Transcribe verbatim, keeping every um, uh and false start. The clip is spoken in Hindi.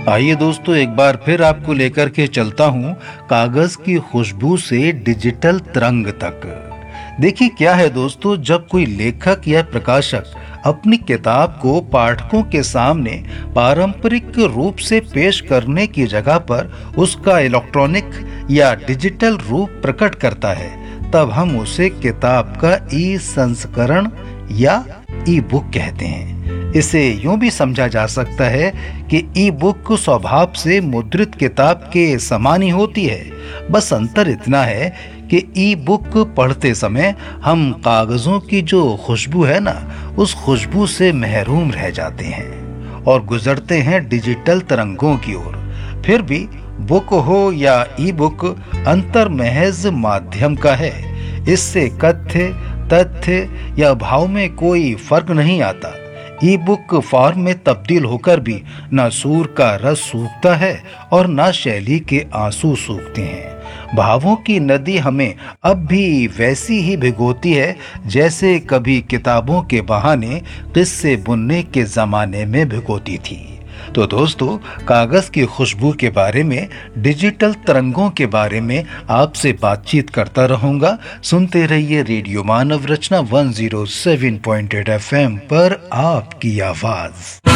आइए दोस्तों, एक बार फिर आपको लेकर के चलता हूँ कागज की खुशबू से डिजिटल तरंग तक। देखिए क्या है दोस्तों, जब कोई लेखक या प्रकाशक अपनी किताब को पाठकों के सामने पारंपरिक रूप से पेश करने की जगह पर उसका इलेक्ट्रॉनिक या डिजिटल रूप प्रकट करता है, तब हम उसे किताब का ई संस्करण या ई बुक कहते हैं। इसे यूं भी समझा जा सकता है कि ई बुक स्वभाव से मुद्रित किताब के समान ही होती है। बस अंतर इतना है कि ई बुक पढ़ते समय हम कागजों की जो खुशबू है ना, उस खुशबू से महरूम रह जाते हैं और गुजरते हैं डिजिटल तरंगों की ओर। फिर भी बुक हो या ई बुक, अंतर महज माध्यम का है। इससे कथ्य, तथ्य या भाव में कोई फर्क नहीं आता। ई बुक फॉर्म में तब्दील होकर भी न सूर का रस सूखता है और न शैली के आंसू सूखते हैं। भावों की नदी हमें अब भी वैसी ही भिगोती है जैसे कभी किताबों के बहाने किस्से बुनने के जमाने में भिगोती थी। तो दोस्तों, कागज की खुशबू के बारे में, डिजिटल तरंगों के बारे में आपसे बातचीत करता रहूंगा। सुनते रहिए रेडियो मानव रचना एक सौ सात पॉइंट आठ एफ एम पर आपकी आवाज।